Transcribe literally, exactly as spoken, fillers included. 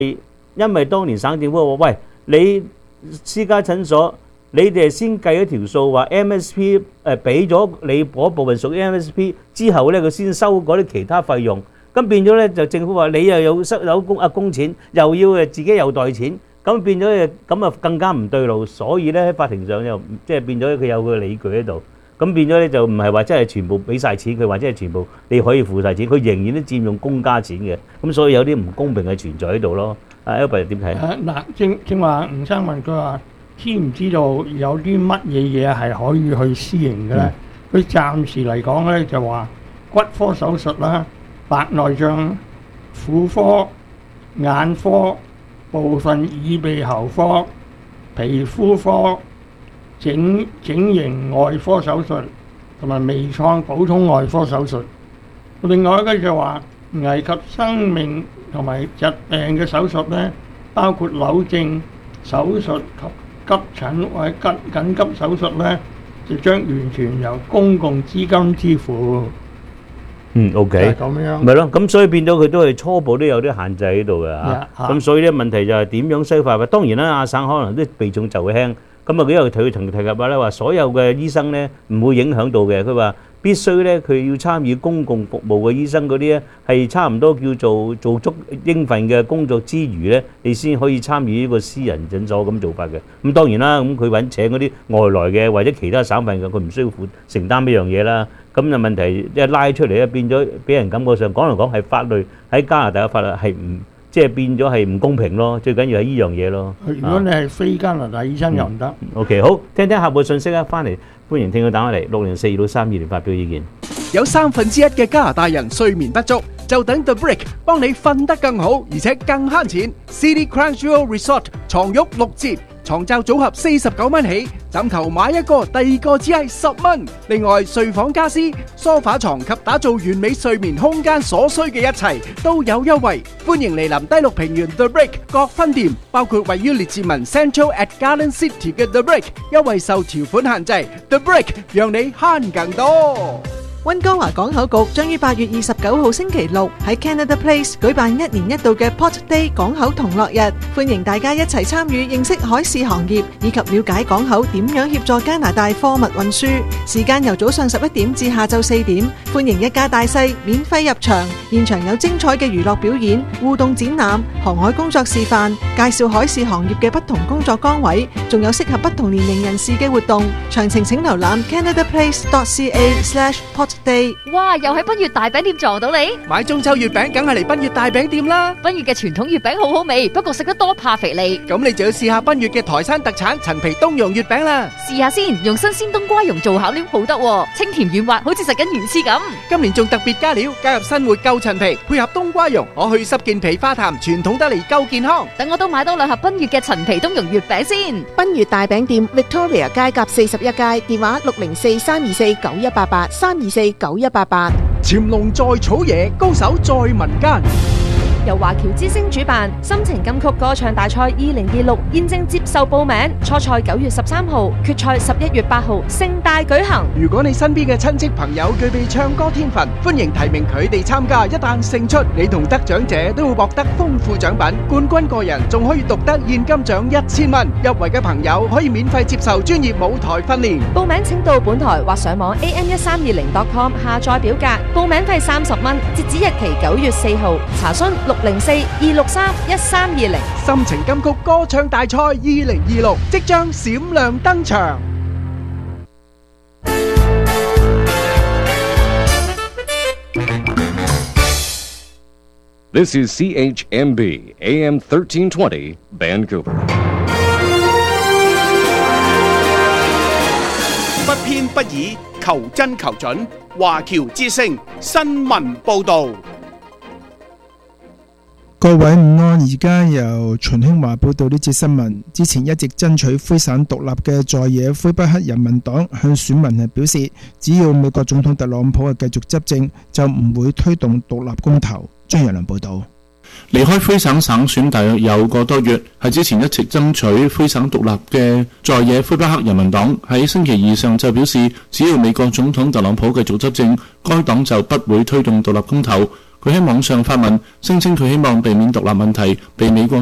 因為當年省政府話：喂，你私家診所，你哋先計一條數，話 M S P 誒俾咗你嗰部分屬於 M S P 之後咧，佢先收嗰啲其他費用。咁變咗咧，就政府話你又有收有工啊工錢，又要誒自己又袋錢，咁變咗咁啊更加唔對路。所以咧喺法庭上又即係變咗佢有個理據喺度。咁變咗咧就唔係話真係全部俾曬錢佢，或者係全部你可以付曬錢，佢仍然都佔用公家錢嘅。咁所以有啲唔公平嘅存在喺度咯。阿 Albert 點睇？ 誒嗱，正正話吳生問佢話，知唔知道有啲乜嘢嘢係可以去私營嘅咧？佢暫時嚟講咧就話骨科手術啦、白內障、婦科、眼科、部分耳鼻喉科、皮膚科、整整形外科手術同埋微創普通外科手術。另外一個就話危及生命同埋疾病嘅手術咧，包括扭正手術及急診或者緊緊急手術咧，就將完全由公共資金支付。 嗯，OK， 咁樣， 咪咯，咁所以變咗佢都係初步都有啲限制喺度嘅嚇。咁所以咧問題就係點樣收費？當然啦，亞省可能都避重就輕。咁啊，佢又佢曾提及話咧，話所有嘅醫生咧唔會影響到嘅。佢話必須咧，佢要參與公共服務嘅醫生嗰啲咧，係差唔多叫做做足應份嘅工作之餘咧，你先可以參與呢個私人診所咁做法嘅。咁當然啦，咁佢揾請嗰啲外來嘅或者其他省份嘅，佢唔需要負承擔呢樣嘢啦。咁就問題一拉出嚟咧，變咗俾人感覺上講嚟講係法律喺加拿大嘅法律係唔即係變咗係唔公平咯。最緊要係呢樣嘢咯。 如果你係非加拿大醫生又唔得。 OK， 好，聽聽客戶信息啊，翻嚟歡迎聽佢打返嚟六零四二六三二零發表意見。 有三分之一嘅加拿大人睡眠不足，就等 The Brick 幫你瞓得更好，而且更慳錢。City Crown Jewel Resort 床褥六折，床罩組合四十九蚊起，枕頭買一個，第二個只係十蚊。另外，睡房家私、梳化床及打造完美睡眠空間所需嘅一切都有優惠。歡迎嚟臨低綠平原 The Brick 各分店，包括位於列治文 Central at Garden City 嘅 The Brick， 優惠受條款限制。The Brick 讓你慳更多。 溫哥華港口局將於八月二十九號星期六喺 Canada Place 舉辦一年一度嘅 Port Day 港口同樂日，歡迎大家一齊參與認識海事行業以及了解港口點樣協助加拿大貨物運輸。時間由早上十一點至下晝四點，歡迎一家大細免費入場，現場有精彩嘅娛樂表演、互動展覽、航海工作示範，介紹海事行業嘅不同工作崗位，仲有適合不同年齡人士嘅活動。詳情請瀏覽 canadaplace dot c a slash port day。 哇！又喺賓悅大餅店撞到你， 買中秋月餅梗係嚟賓悅大餅店啦！ 賓悅嘅傳統月餅好好味，不過食得多怕肥膩。 咁你就要試下賓悅嘅台山特產陳皮冬蓉月餅啦！ 試下先，用新鮮冬瓜蓉做餡料好得喎，清甜軟滑，好似食緊魚翅咁。 今年仲特別加料，加入新活夠陳皮，配合冬瓜蓉，可去濕健脾化痰，傳統得嚟夠健康。 等我都買多兩盒賓悅嘅陳皮冬蓉月餅先。 賓悅大餅店 Victoria 街甲四十一街，電話六零四三二四九一八八三二四九一八八。 潛龍在草野，高手在民間。 由華僑之星主辦心情金曲歌唱大賽二零二六現正接受報名，初賽九月十三號，決賽十一月八號，盛大舉行。 如果你身邊嘅親戚朋友具備唱歌天分，歡迎提名佢哋參加。一旦勝出，你同得獎者都會獲得豐富獎品，冠軍個人仲可以獨得現金獎一千蚊。入圍嘅朋友可以免費接受專業舞台訓練。 報名請到本台或上網 a m 一三二零 dot com 下載表格，報名費三十蚊，截止日期九月四號。查詢六零四二六三一三二零。 心情金曲歌唱大賽二零二六即將閃亮登場。 This is C H M B A M thirteen twenty Vancouver。 不偏不倚，求真求準，華僑之聲新聞報導。 各位午安，而家由秦興華報道呢節新聞。之前一直爭取魁省獨立嘅在野魁北克人民黨向選民係表示，只要美國總統特朗普係繼續執政，就唔會推動獨立公投。張陽良報道。 離開魁省省選大約有個多月，係之前一直爭取魁省獨立嘅在野魁北克人民黨喺星期二上晝表示，只要美國總統特朗普繼續執政，該黨就不會推動獨立公投。 佢喺網上發文，聲稱佢希望避免獨立問題被美國